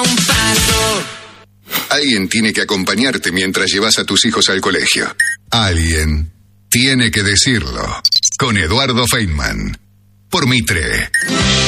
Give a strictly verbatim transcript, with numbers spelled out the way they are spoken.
un paso. Alguien tiene que acompañarte mientras llevas a tus hijos al colegio. Alguien tiene que decirlo. Con Eduardo Feynman. Por Mitre.